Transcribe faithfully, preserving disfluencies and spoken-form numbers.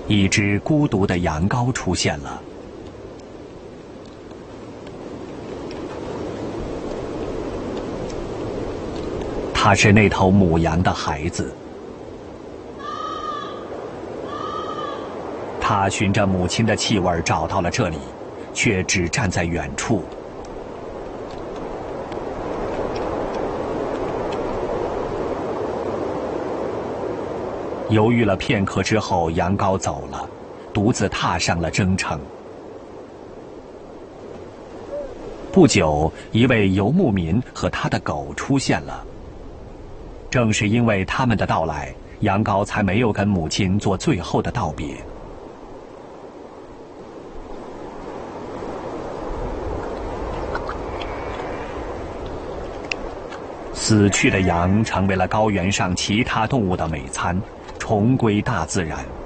一只孤独的羊羔出现了。它是那头母羊的孩子。它循着母亲的气味找到了这里，却只站在远处。犹豫了片刻之后，羊羔走了，独自踏上了征程。不久，一位游牧民和他的狗出现了。正是因为他们的到来，羊羔才没有跟母亲做最后的道别。死去的羊成为了高原上其他动物的美餐，重归大自然。